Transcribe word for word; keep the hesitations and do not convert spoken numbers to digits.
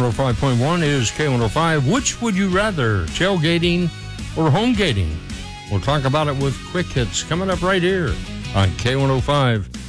one oh five point one is K one oh five. Which would you rather, tailgating or home gating? We'll talk about it with Quick Hits coming up right here on K one oh five.